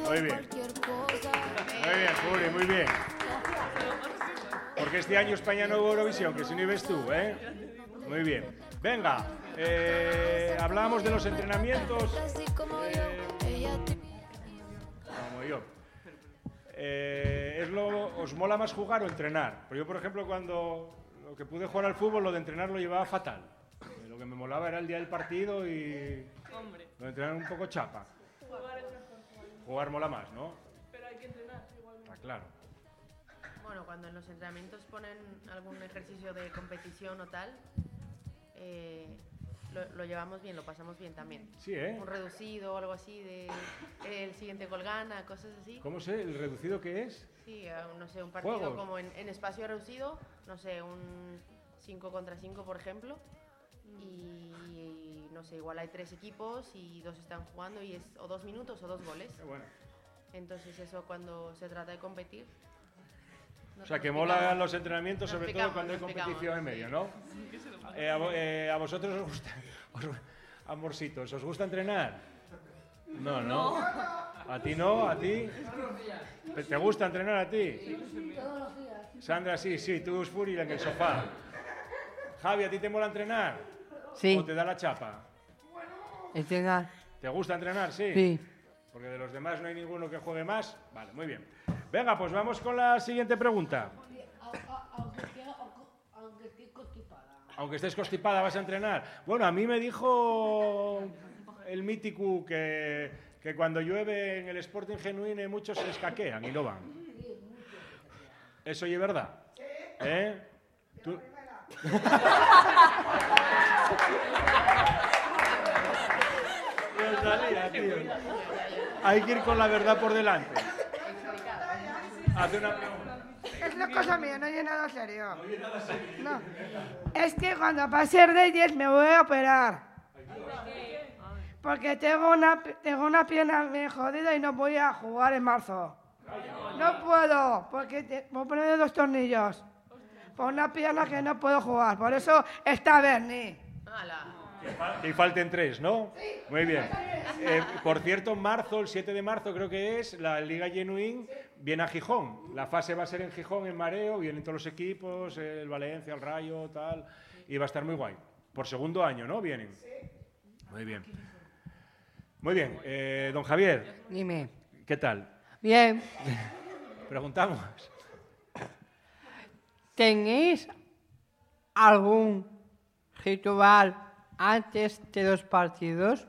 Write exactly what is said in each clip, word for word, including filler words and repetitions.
Muy bien. Muy bien, Furi, muy bien. Porque este año España no hubo Eurovisión, que si no ibas tú, ¿eh? Muy bien. Venga, eh, hablábamos de los entrenamientos. Eh, como yo. Eh, es lo, ¿Os mola más jugar o entrenar? Pero yo, por ejemplo, cuando lo que pude jugar al fútbol, lo de entrenar lo llevaba fatal. Eh, lo que me molaba era el día del partido y Hombre. lo de entrenar un poco chapa. Jugar es mejor. Jugar. Jugar mola más, ¿no? Pero hay que entrenar igualmente. Está claro. Bueno, cuando en los entrenamientos ponen algún ejercicio de competición o tal, eh, lo, lo llevamos bien, lo pasamos bien también. Sí, ¿eh? Un reducido o algo así, de el siguiente gol gana, cosas así. ¿Cómo sé? ¿El reducido qué es? Sí, no sé, un partido Juegos. como en, en espacio reducido, no sé, un cinco contra cinco, por ejemplo, y, y no sé, igual hay tres equipos y dos están jugando y es o dos minutos o dos goles. Qué bueno. Entonces eso cuando se trata de competir. O sea, que molan los entrenamientos, sobre todo cuando hay nos competición picamos, en medio, ¿no? Eh, a, vo- eh, ¿A vosotros os gusta, os- amorcitos, os gusta entrenar? No, no. ¿A ti no? ¿A ti? ¿Te- ¿Te gusta entrenar a ti? Sandra, sí, sí, tú es Furi en el sofá. Javi, ¿a ti te mola entrenar? Sí. ¿O te da la chapa? Entrenar. ¿Te gusta entrenar? Sí. Sí. Porque de los demás no hay ninguno que juegue más. Vale, muy bien. Venga, pues vamos con la siguiente pregunta. Aunque estés constipada, ¿vas a entrenar? Bueno, a mí me dijo el mítico que, que cuando llueve en el Sporting Genuine muchos se escaquean y no van. ¿Eso es verdad? ¿Eh? ¿Tú? No salía, tío. Hay que ir con la verdad por delante. Hace una pregunta. Es una cosa mía, no hay nada serio. No. Es que cuando pase Reyes me voy a operar. Porque tengo una, tengo una pierna bien jodida y no voy a jugar en marzo. No puedo, porque te, voy a poner dos tornillos. Por una pierna que no puedo jugar. Por eso está Bernie. Que falten tres, ¿no? Muy bien. Eh, por cierto, en marzo, el siete de marzo creo que es, la Liga Genuín viene a Gijón. La fase va a ser en Gijón, en Mareo, vienen todos los equipos, el Valencia, el Rayo, tal, y va a estar muy guay. Por segundo año, ¿no? Vienen. Muy bien. Muy bien. Eh, don Javier, Dime. ¿qué tal? Bien. Preguntamos. ¿Tenéis algún ritual antes de los partidos?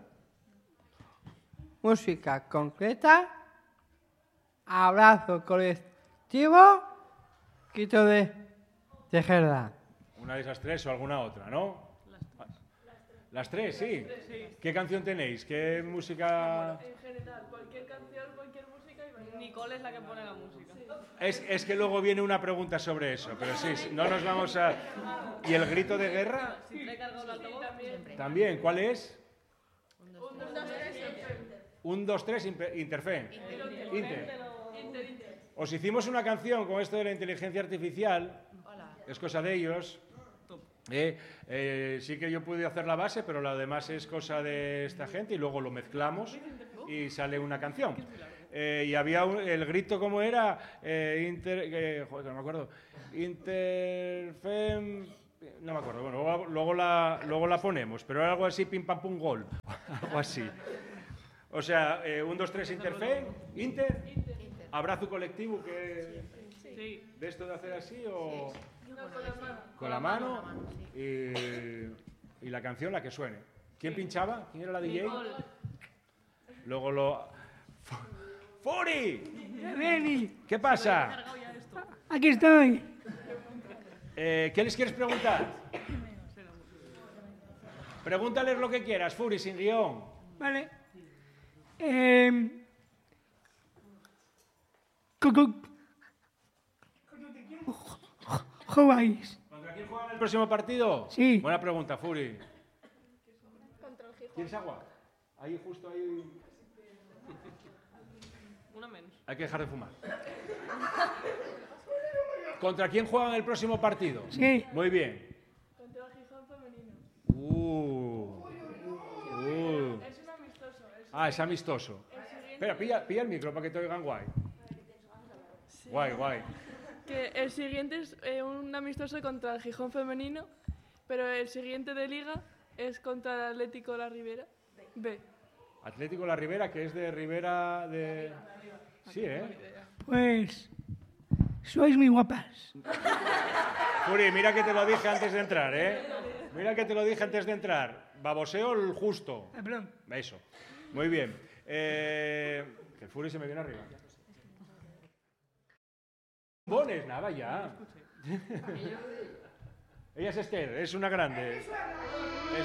Música concreta, abrazo colectivo, quito de tejeda. Una de esas tres o alguna otra, ¿no? Las tres, sí. ¿Qué canción tenéis? ¿Qué música...? En general, cualquier canción, cualquier música y bailar. Nicole es la que pone la música. Es, es que luego viene una pregunta sobre eso, pero sí, sí, no nos vamos a... ¿Y el grito de guerra? Siempre he cargado el altavoz. También. También, ¿cuál es? Un, dos, tres, Un, dos, tres, Interfe. Inter. Inter. Inter, Inter. Os hicimos una canción con esto de la inteligencia artificial, es cosa de ellos. Eh, eh, sí que yo pude hacer la base, pero lo demás es cosa de esta gente y luego lo mezclamos y sale una canción. Eh, y había un- el grito, ¿cómo era? Eh, inter, eh, joder, que no me acuerdo. Interfem... No me acuerdo. Bueno, luego, luego, la, luego la ponemos, pero era algo así, pim pam pum gol. Algo así. O sea, eh, un, dos, tres, Interfem, Inter, abrazo colectivo, que Sí. ¿de esto de hacer así o...? No, con la mano. Con la mano y, y la canción la que suene. ¿Quién pinchaba? ¿Quién era la D J? Luego lo... ¡Furi! Beni, ¿Qué pasa? aquí estoy. Eh, ¿Qué les quieres preguntar? Pregúntales lo que quieras, Furi, sin guión. Vale. Eh, cu- cu- ¿Jugáis? ¿Contra quién juegan el próximo partido? Sí. Buena pregunta, Furi. Contra el Gijón. ¿Quieres agua? Ahí, justo ahí. Una menos. Hay que dejar de fumar. ¿Contra quién juegan el próximo partido? Sí. Muy bien. Contra el Gijón femenino. Uh. Uh. Es un amistoso. El, Ah, es amistoso. el siguiente Espera, pilla, pilla el micro para que te oigan guay. Sí. Guay, guay. Que el siguiente es eh, un amistoso contra el Gijón femenino, pero el siguiente de liga es contra el Atlético de la Ribera. B. Atlético de la Ribera, que es de Ribera de... Sí, ¿eh? Pues sois muy guapas. Furi, mira que te lo dije antes de entrar, ¿eh? Mira que te lo dije antes de entrar. Baboseo el justo. Ah, perdón. Eso. Muy bien. Eh... Que el Furi se me viene arriba. Bones, nada, ya. Ella es Esther, es una grande. Es